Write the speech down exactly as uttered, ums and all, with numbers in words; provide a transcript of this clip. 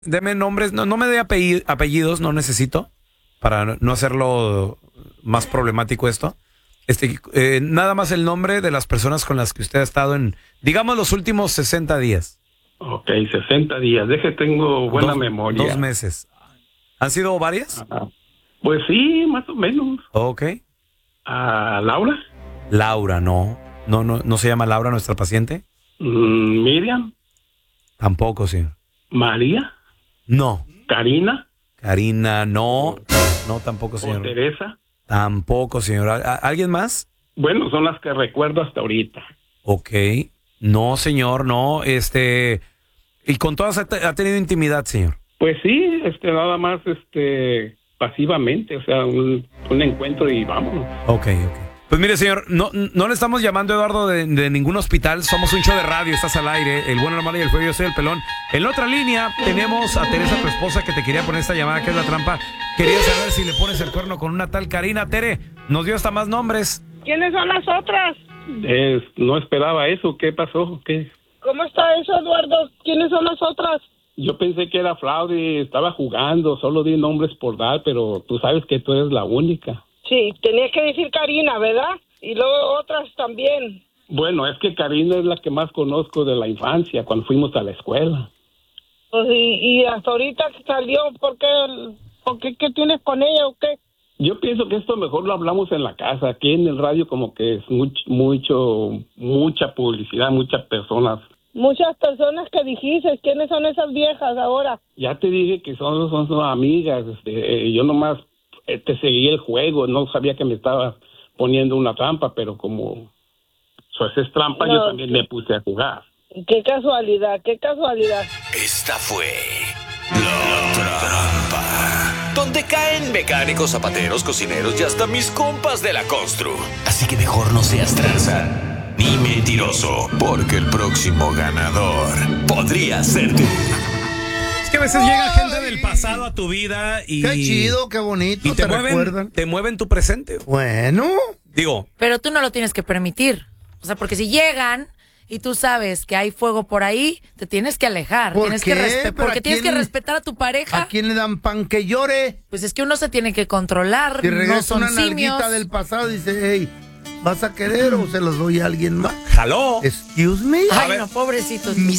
Deme nombres, no, no me dé apellidos, apellidos, no necesito, para no hacerlo más problemático esto. Este, eh, nada más el nombre de las personas con las que usted ha estado en, digamos, los últimos sesenta días. Ok, sesenta días. Deje, tengo buena dos, memoria. Dos meses. ¿Han sido varias? Ajá. Pues sí, más o menos. Ok. ¿A Laura? Laura, no. No, no, no se llama Laura nuestra paciente. Mm, ¿Miriam? Tampoco, señor. ¿María? No. ¿Karina? Karina, no. No, tampoco, señor. ¿O Teresa? Tampoco, señor. ¿A- ¿Alguien más? Bueno, son las que recuerdo hasta ahorita. Ok. No, señor, no. Este. ¿Y con todas ha, te- ha tenido intimidad, señor? Pues sí, este, nada más, este, pasivamente, o sea, un, un encuentro y vámonos. Ok, ok. Pues mire, señor, no, no le estamos llamando, Eduardo, de, de ningún hospital. Somos un show de radio, estás al aire. El bueno, la mala y el feo, yo soy el pelón. En la otra línea tenemos a Teresa, tu esposa, que te quería poner esta llamada, que es la trampa. Quería saber si le pones el cuerno con una tal Karina. Tere, nos dio hasta más nombres. ¿Quiénes son las otras? Es, no esperaba eso. ¿Qué pasó? ¿Qué? ¿Cómo está eso, Eduardo? ¿Quiénes son las otras? Yo pensé que era fraude, estaba jugando, solo di nombres por dar, pero tú sabes que tú eres la única. Sí, tenías que decir Karina, ¿verdad? Y luego otras también. Bueno, es que Karina es la que más conozco de la infancia, cuando fuimos a la escuela. Pues y, y hasta ahorita que salió, ¿por qué, por qué, qué tienes con ella o qué? Yo pienso que esto mejor lo hablamos en la casa. Aquí en el radio como que es mucho, mucho mucha publicidad, muchas personas. Muchas personas que dijiste, ¿quiénes son esas viejas ahora? Ya te dije que son, son, son amigas. Este, eh, yo nomás eh, te seguí el juego, no sabía que me estabas poniendo una trampa, pero como eso es trampa, No, yo también me puse a jugar. Qué casualidad, qué casualidad. Esta fue La Trampa, donde caen mecánicos, zapateros, cocineros y hasta mis compas de la constru. Así que mejor no seas tranza ni mentiroso, porque el próximo ganador podría ser tú. Es que a veces llega gente del pasado a tu vida y... Qué chido, qué bonito, y te, te mueven, recuerdan. te mueven tu presente. Bueno. Digo, Pero tú no lo tienes que permitir. O sea, porque si llegan y tú sabes que hay fuego por ahí, te tienes que alejar. ¿Por tienes qué? que respe- ¿Pero porque a tienes quién- que respetar a tu pareja. ¿A quién le dan pan que llore? Pues es que uno se tiene que controlar. Si No regresa son una simios. nalguita del pasado y dice, hey, ¿vas a querer o se los doy a alguien más? jaló. Excuse me. Ay, no, pobrecitos. Mis